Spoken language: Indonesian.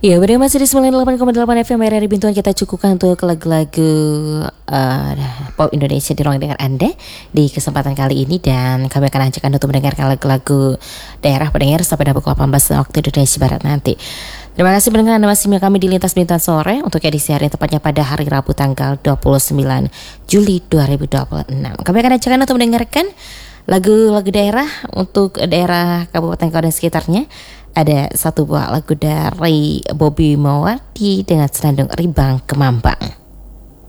Ya, benar masih di 98,8 FM RRI Bintuan. Kita cukupkan untuk lagu-lagu pop Indonesia di ruang dengar Anda di kesempatan kali ini. Dan kami akan ajak Anda untuk mendengarkan lagu-lagu daerah pendengar sampai pukul 18 waktu Indonesia Barat nanti. Terima kasih mendengar Anda masih kami di Lintas Bintuan Sore untuk edisi hari tepatnya pada hari Rabu tanggal 29 Juli 2026. Kami akan ajak Anda untuk mendengarkan lagu-lagu daerah untuk daerah Kabupaten Kota dan sekitarnya. Ada satu buah lagu dari Bobby Mawardi dengan senandung Ribang Kemambang.